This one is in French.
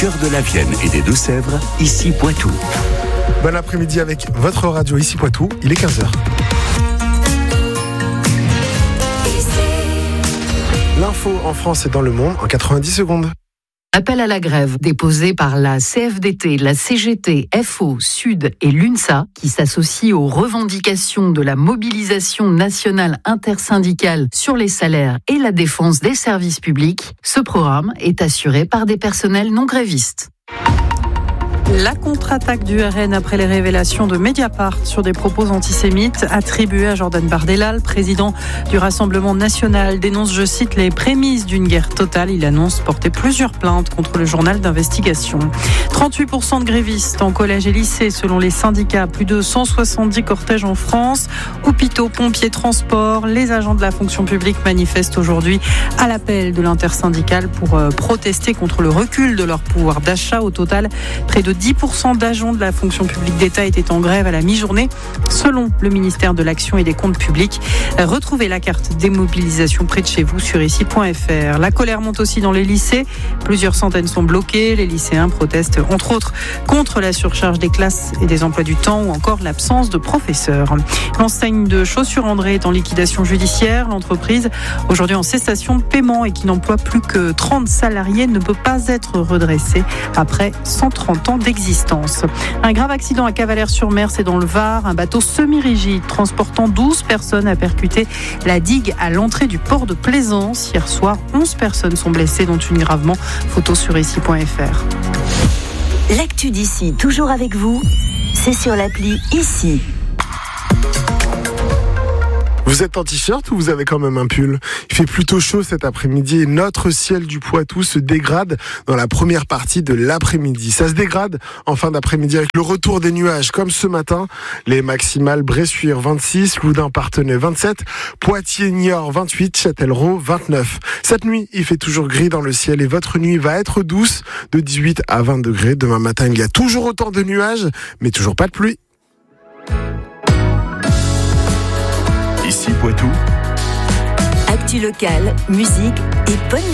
Cœur de la Vienne et des Deux-Sèvres, ici Poitou. Bon après-midi avec votre radio ici Poitou, il est 15h. L'info en France et dans le monde en 90 secondes. Appel à la grève déposé par la CFDT, la CGT, FO, Sud et l'UNSA qui s'associent aux revendications de la mobilisation nationale intersyndicale sur les salaires et la défense des services publics. Ce programme est assuré par des personnels non grévistes. La contre-attaque du RN après les révélations de Mediapart sur des propos antisémites attribués à Jordan Bardella, le président du Rassemblement national, dénonce, je cite, les prémices d'une guerre totale. Il annonce porter plusieurs plaintes contre le journal d'investigation. 38% de grévistes en collège et lycée selon les syndicats. Plus de 170 cortèges en France. Hôpitaux, pompiers, transports. Les agents de la fonction publique manifestent aujourd'hui à l'appel de l'intersyndicale pour protester contre le recul de leur pouvoir d'achat. Au total, près de 10% d'agents de la fonction publique d'État étaient en grève à la mi-journée, selon le ministère de l'Action et des Comptes publics. Retrouvez la carte démobilisation près de chez vous sur ici.fr. La colère monte aussi dans les lycées. Plusieurs centaines sont bloqués. Les lycéens protestent entre autres contre la surcharge des classes et des emplois du temps ou encore l'absence de professeurs. L'enseigne de Chaussures André est en liquidation judiciaire. L'entreprise, aujourd'hui en cessation de paiement et qui n'emploie plus que 30 salariés, ne peut pas être redressée après 130 ans d'existence. Un grave accident à Cavalère-sur-Mer, c'est dans le Var. Un bateau semi-rigide transportant 12 personnes a percuté la digue à l'entrée du port de Plaisance. Hier soir, 11 personnes sont blessées, dont une gravement. Photo sur ici.fr. L'actu d'ici, toujours avec vous, c'est sur l'appli Ici. Vous êtes en t-shirt ou vous avez quand même un pull ? Il fait plutôt chaud cet après-midi et notre ciel du Poitou se dégrade dans la première partie de l'après-midi. Ça se dégrade en fin d'après-midi avec le retour des nuages comme ce matin. Les maximales Bressuire 26, Loudun-Parthenay 27, Poitiers-Niort 28, Châtellerault 29. Cette nuit, il fait toujours gris dans le ciel et votre nuit va être douce de 18 à 20 degrés. Demain matin, il y a toujours autant de nuages mais toujours pas de pluie. Ici Poitou. Actu locale, musique et bonne